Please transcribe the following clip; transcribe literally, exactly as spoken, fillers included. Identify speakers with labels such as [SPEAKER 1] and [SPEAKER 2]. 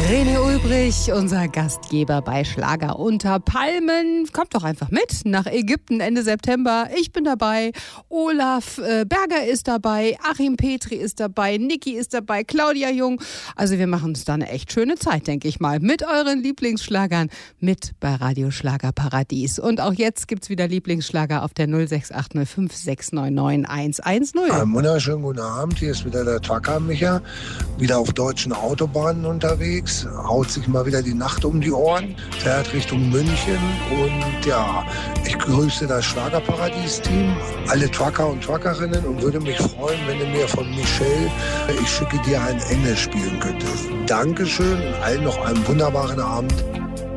[SPEAKER 1] René Ulbrich, unser Gastgeber bei Schlager unter Palmen. Kommt doch einfach mit nach Ägypten Ende September. Ich bin dabei. Olaf äh, Berger ist dabei. Achim Petri ist dabei. Niki ist dabei. Claudia Jung. Also wir machen uns da eine echt schöne Zeit, denke ich mal. Mit euren Lieblingsschlagern. Mit bei Radio Schlager Paradies. Und auch jetzt gibt's wieder Lieblingsschlager auf der null sechs acht null fünf sechs neun neun eins eins null.
[SPEAKER 2] Einen wunderschönen guten Abend. Hier ist wieder der Trucker Micha. Wieder auf deutschen Autobahnen unterwegs. Haut sich mal wieder die Nacht um die Ohren. Fährt Richtung München. Und ja, ich grüße das Schlagerparadies-Team. Alle Trucker und Truckerinnen. Und würde mich freuen, wenn du mir von Michelle Ich schicke dir einen Engel spielen könntest. Dankeschön und allen noch einen wunderbaren Abend.